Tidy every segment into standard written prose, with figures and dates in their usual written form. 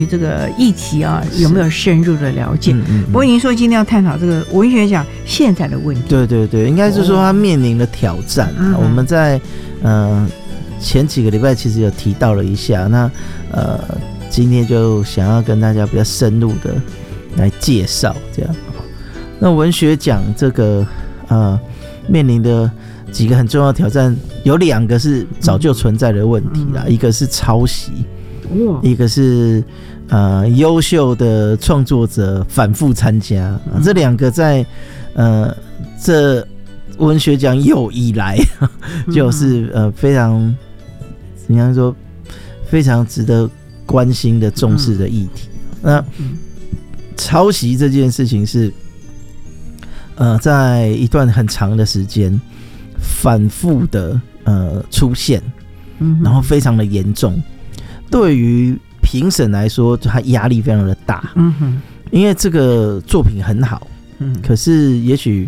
这个议题啊，有没有深入的了解？不过您说今天要探讨这个文学奖现在的问题， 对对对，应该是说他面临的挑战。我们在前几个礼拜其实有提到了一下，那今天就想要跟大家比较深入的来介绍这样。那文学奖这个面临的几个很重要的挑战，有2个是早就存在的问题啦，一个是抄袭，一个是优秀的创作者反复参加，这2个在这文学奖有以来就是非常怎样说非常值得关心的重视的议题。那抄袭这件事情是在一段很长的时间反复的出现，然后非常的严重，对于评审来说他压力非常的大，因为这个作品很好，可是也许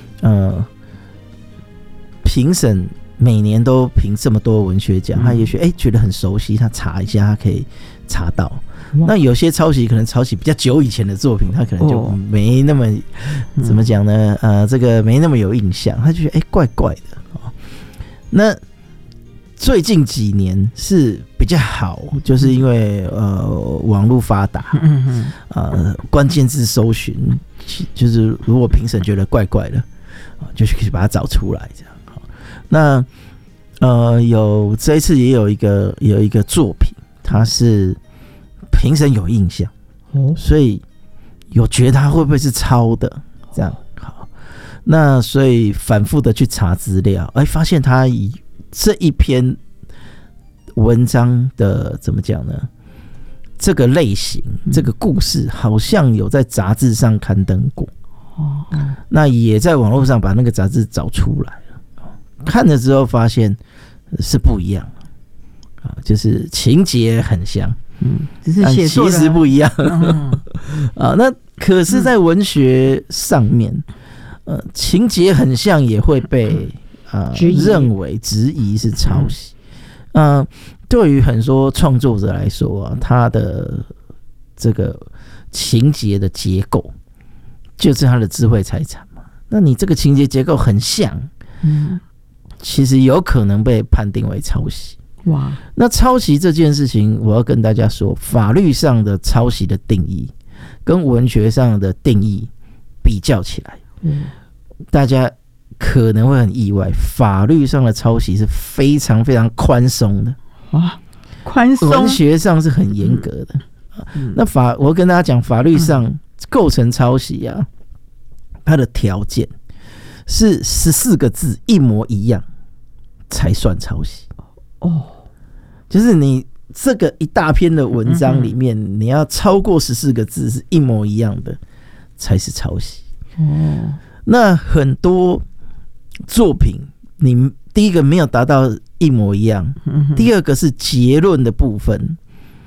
评审每年都评这么多文学奖，他也许觉得很熟悉，他查一下他可以查到。那有些抄袭可能抄袭比较久以前的作品，他可能就没那么怎么讲呢？这个没那么有印象，他就觉得怪怪的。那最近几年是比较好，就是因为网络发达，关键字搜寻，就是如果评审觉得怪怪的，就可以把它找出来这样。那有这一次也有一个作品，它是评审有印象，所以有觉得他会不会是抄的这样。好，那所以反复的去查资料，发现他以这一篇文章的怎么讲呢？这个类型，这个故事好像有在杂志上刊登过，那也在网络上把那个杂志找出来了，看了之后发现是不一样，就是情节很像， 只是写作其实不一样，那可是在文学上面，情节很像也会被认为质疑是抄袭。对于很多创作者来说他的这个情节的结构就是他的智慧财产嘛。那你这个情节结构很像，其实有可能被判定为抄袭。哇！那抄袭这件事情，我要跟大家说，法律上的抄袭的定义跟文学上的定义比较起来，大家可能会很意外，法律上的抄袭是非常非常宽松的。 哇，宽松！ 文学上是很严格的。那我跟大家讲，法律上构成抄袭它的条件是14个字一模一样才算抄袭。就是你这个一大篇的文章里面，你要超过14个字是一模一样的才是抄袭。那很多作品，你第一个没有达到一模一样，第二个是结论的部分，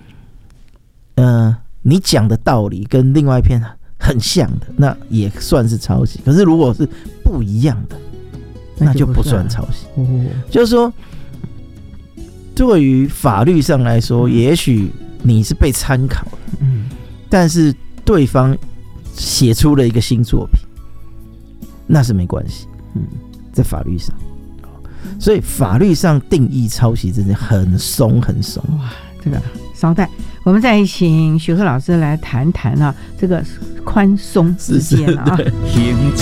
你讲的道理跟另外一篇很像的，那也算是抄袭。可是如果是不一样的，那就不算抄袭。就是说，对于法律上来说，也许你是被参考的，但是对方写出了一个新作品，那是没关系。在法律上，所以法律上定义抄袭真的很松很松。 哇，这个稍待，我们再请许鹤老师来谈谈这个宽松之间